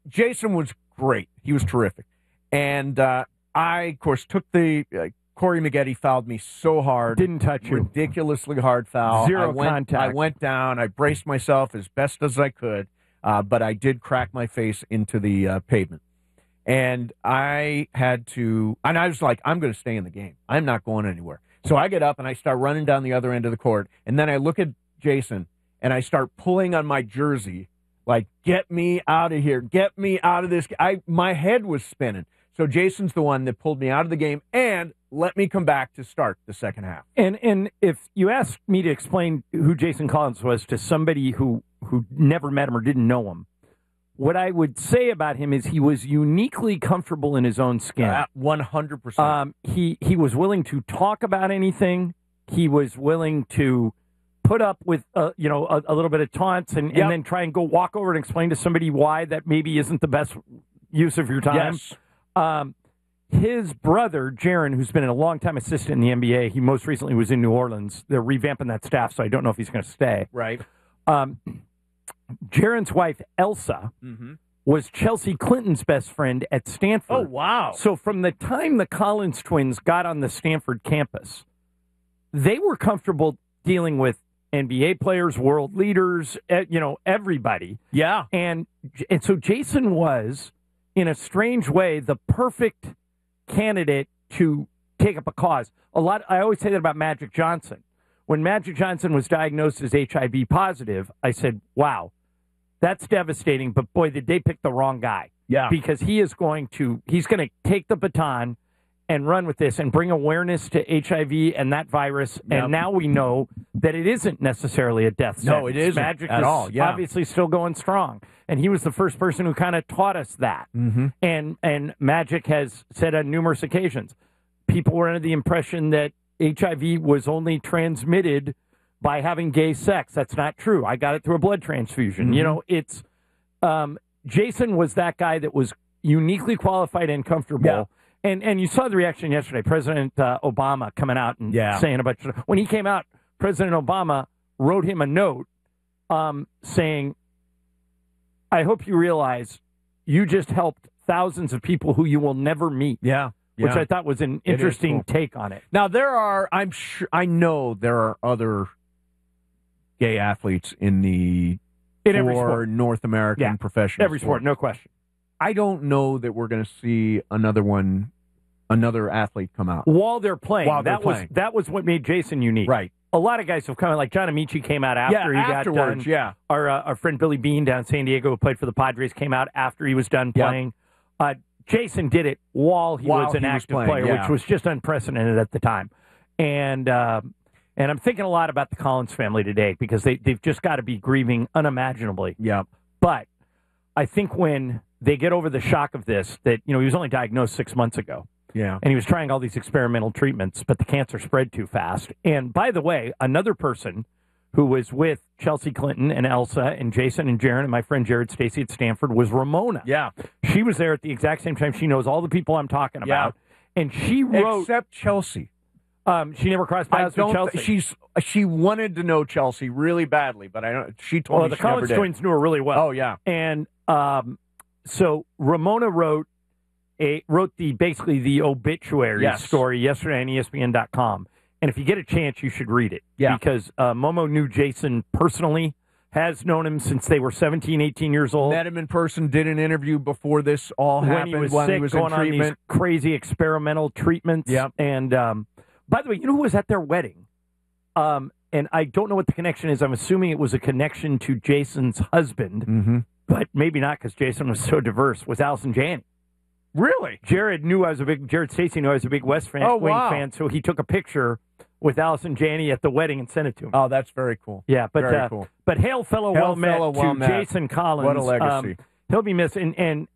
Jason was great. He was terrific. And I, of course, took the Corey Maggette fouled me so hard. Didn't touch you. Ridiculously hard foul. Zero contact. I went down. I braced myself as best as I could, but I did crack my face into the pavement. And I had to, and I was like, I'm going to stay in the game. I'm not going anywhere. So I get up and I start running down the other end of the court. And then I look at Jason and I start pulling on my jersey, like, get me out of here. Get me out of this. My head was spinning. So Jason's the one that pulled me out of the game and let me come back to start the second half. And if you asked me to explain who Jason Collins was to somebody who never met him or didn't know him, what I would say about him is he was uniquely comfortable in his own skin. 100%. He was willing to talk about anything. He was willing to put up with a little bit of taunts and then try and go walk over and explain to somebody why that maybe isn't the best use of your time. Yes. His brother, Jaren, who's been a long-time assistant in the NBA, he most recently was in New Orleans. They're revamping that staff, so I don't know if he's going to stay. Right. Jaren's wife, Elsa, was Chelsea Clinton's best friend at Stanford. Oh, wow. So from the time the Collins twins got on the Stanford campus, they were comfortable dealing with NBA players, world leaders, everybody. Yeah. And so Jason was, in a strange way, the perfect candidate to take up a cause. I always say that about Magic Johnson. When Magic Johnson was diagnosed as HIV positive, I said, wow, that's devastating, but boy, did they pick the wrong guy. Yeah. Because he's going to take the baton and run with this and bring awareness to HIV and that virus. Yep. And now we know that it isn't necessarily a death sentence. No, it isn't Magic at is all. Yeah. obviously still going strong. And he was the first person who kind of taught us that. Mm-hmm. And Magic has said on numerous occasions, people were under the impression that HIV was only transmitted by having gay sex. That's not true. I got it through a blood transfusion. Mm-hmm. It's Jason was that guy that was uniquely qualified and comfortable. Yeah. And you saw the reaction yesterday. President Obama coming out and saying a bunch of stuff. When he came out, President Obama wrote him a note saying, I hope you realize you just helped thousands of people who you will never meet. Yeah. Which I thought was an interesting take on it. Now, I know there are other gay athletes in every sport. North American professional every sport, no question. I don't know that we're going to see another athlete come out while they're playing. That was what made Jason unique. Right. A lot of guys have come, like John Amici came out after he got done. Yeah. Our friend Billy Bean down in San Diego, who played for the Padres, came out after he was done playing. Jason did it while he was an active player, which was just unprecedented at the time. And I'm thinking a lot about the Collins family today because they've just got to be grieving unimaginably. Yeah. But I think when they get over the shock of this, that he was only diagnosed 6 months ago. Yeah. And he was trying all these experimental treatments, but the cancer spread too fast. And by the way, another person who was with Chelsea Clinton and Elsa and Jason and Jaren and my friend Jared Stacy at Stanford was Ramona. Yeah. She was there at the exact same time. She knows all the people I'm talking about. And she wrote... Except Chelsea. She never crossed paths with Chelsea. She wanted to know Chelsea really badly, but she told me the she never Collins did. twins knew her really well. Oh, yeah. And so Ramona wrote basically the obituary story yesterday on ESPN.com. And if you get a chance, you should read it. Yeah. Because Momo knew Jason personally, has known him since they were 17, 18 years old. Met him in person, did an interview before this all happened. When he was sick, going on these crazy experimental treatments. Yeah. And by the way, you know who was at their wedding? And I don't know what the connection is. I'm assuming it was a connection to Jason's husband, but maybe not because Jason was so diverse, was Allison Janney. Really? Jared Stacy knew I was a big West Wing fan, so he took a picture with Allison Janney at the wedding and sent it to him. Oh, that's very cool. Yeah, but very cool. But hail fellow well met to Jason Collins. What a legacy. He'll be missed. And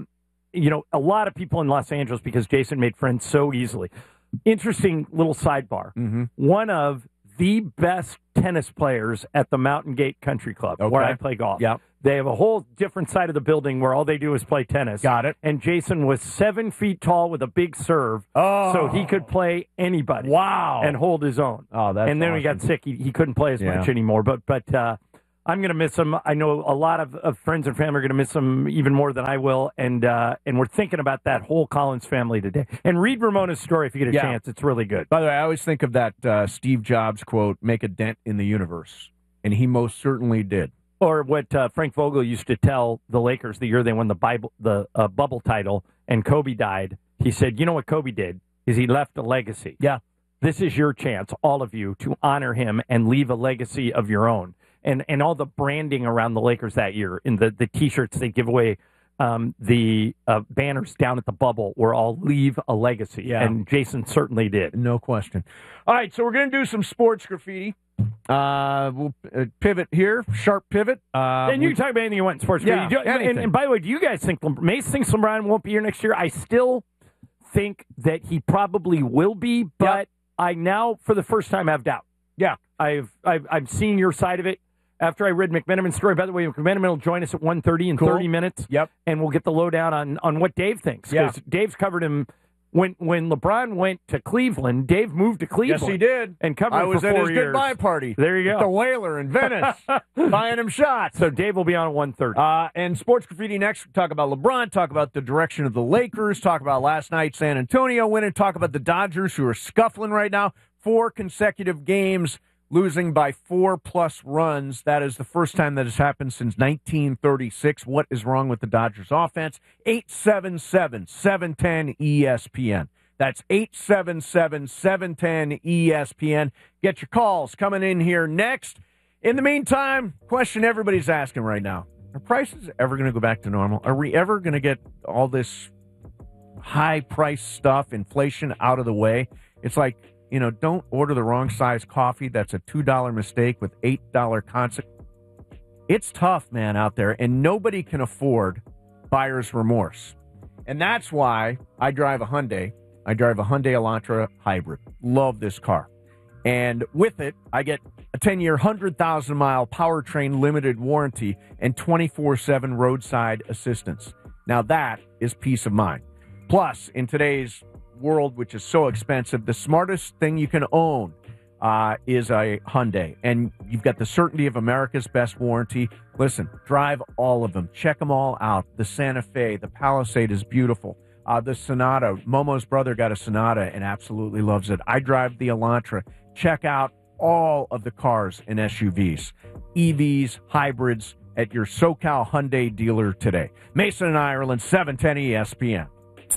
a lot of people in Los Angeles, because Jason made friends so easily. Interesting little sidebar. Mm-hmm. One of the best tennis players at the Mountain Gate Country Club, where I play golf. Yep. They have a whole different side of the building where all they do is play tennis. Got it. And Jason was 7 feet tall with a big serve, so he could play anybody. Wow. And hold his own. Oh, that's And then awesome. when he got sick, he couldn't play as much anymore. But I'm going to miss him. I know a lot of friends and family are going to miss him even more than I will, and we're thinking about that whole Collins family today. And read Ramona's story if you get a chance. It's really good. By the way, I always think of that Steve Jobs quote, make a dent in the universe, and he most certainly did. Or what Frank Vogel used to tell the Lakers the year they won the bubble title and Kobe died. He said, you know what Kobe did is he left a legacy. Yeah. This is your chance, all of you, to honor him and leave a legacy of your own. And all the branding around the Lakers that year, in the T-shirts they give away, the banners down at the bubble were all leave a legacy. Yeah. And Jason certainly did. No question. All right, so we're going to do some sports graffiti. We'll pivot here, sharp pivot. And you can talk about anything you want in sports graffiti. And by the way, do you guys think Mace thinks LeBron won't be here next year? I still think that he probably will be, but I now, for the first time, have doubt. Yeah. I've seen your side of it. After I read McMenamin's story, by the way, McMenamin will join us at 1:30 in 30 minutes. Yep. And we'll get the lowdown on what Dave thinks. Because Dave's covered him. When LeBron went to Cleveland, Dave moved to Cleveland. Yes, he did. And covered him for 4 years. I was at his goodbye party. There you go. At the Whaler in Venice, buying him shots. So Dave will be on at 1:30. And Sports Graffiti next, we'll talk about LeBron, talk about the direction of the Lakers, talk about last night San Antonio winning, talk about the Dodgers who are scuffling right now. 4 consecutive games losing by 4+ runs. That is the first time that has happened since 1936. What is wrong with the Dodgers offense? 877-710-ESPN. That's 877-710-ESPN. Get your calls coming in here next. In the meantime, question everybody's asking right now. Are prices ever going to go back to normal? Are we ever going to get all this high-price stuff, inflation out of the way? It's like, don't order the wrong size coffee. That's a $2 mistake with $8 consequence. It's tough, man, out there, and nobody can afford buyer's remorse. And that's why I drive a Hyundai. I drive a Hyundai Elantra Hybrid. Love this car. And with it, I get a 10-year, 100,000-mile powertrain limited warranty and 24/7 roadside assistance. Now that is peace of mind. Plus, in today's world, which is so expensive, the smartest thing you can own is a Hyundai, and you've got the certainty of America's best warranty. Listen, drive all of them, check them all out. The Santa Fe, the Palisade is beautiful. The Sonata, Momo's brother got a Sonata and absolutely loves it. I drive the Elantra. Check out all of the cars and SUVs, EVs, hybrids at your SoCal Hyundai dealer today. Mason and Ireland, 710 ESPN.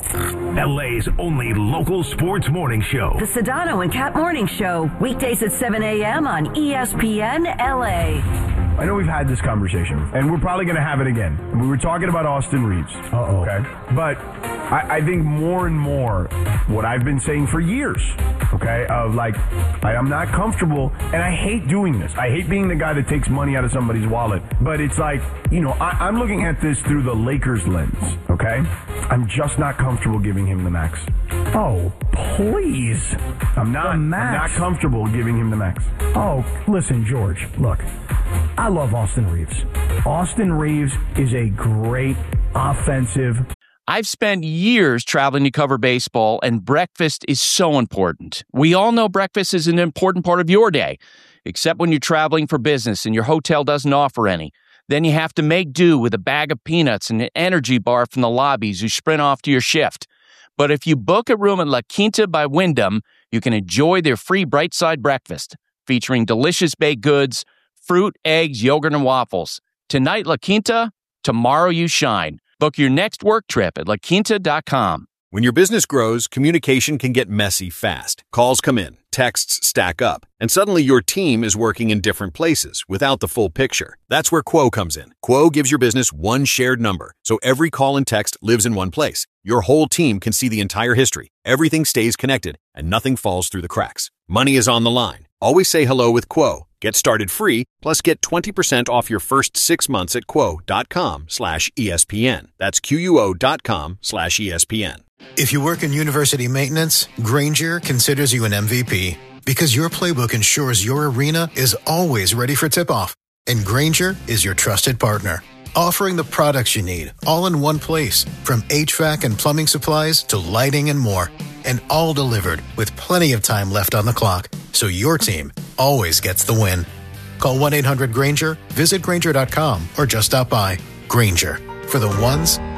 LA's only local sports morning show. The Sedano and Cat Morning Show, weekdays at 7 a.m. on ESPN LA. I know we've had this conversation, and we're probably going to have it again. We were talking about Austin Reeves. Uh-oh. Okay? But I think more and more what I've been saying for years, okay, of like, I am not comfortable, and I hate doing this. I hate being the guy that takes money out of somebody's wallet. But it's like, I'm looking at this through the Lakers lens, okay? I'm just not comfortable giving him the max. Oh, please. I'm not comfortable giving him the max. Oh, listen, George, look, I love Austin Reeves. Austin Reeves is a great offensive. I've spent years traveling to cover baseball, and breakfast is so important. We all know breakfast is an important part of your day, except when you're traveling for business and your hotel doesn't offer any. Then you have to make do with a bag of peanuts and an energy bar from the lobbies you sprint off to your shift. But if you book a room at La Quinta by Wyndham, you can enjoy their free Bright Side breakfast, featuring delicious baked goods, fruit, eggs, yogurt, and waffles. Tonight, La Quinta, tomorrow you shine. Book your next work trip at laquinta.com. When your business grows, communication can get messy fast. Calls come in, texts stack up, and suddenly your team is working in different places without the full picture. That's where Quo comes in. Quo gives your business one shared number, so every call and text lives in one place. Your whole team can see the entire history. Everything stays connected, and nothing falls through the cracks. Money is on the line. Always say hello with Quo. Get started free, plus get 20% off your first 6 months at quo.com/ESPN. That's QUO.com/ESPN. If you work in university maintenance, Grainger considers you an MVP because your playbook ensures your arena is always ready for tip-off. And Grainger is your trusted partner, offering the products you need all in one place, from HVAC and plumbing supplies to lighting and more. And all delivered with plenty of time left on the clock, so your team always gets the win. Call 1-800-GRANGER, visit Grainger.com, or just stop by. Grainger, for the ones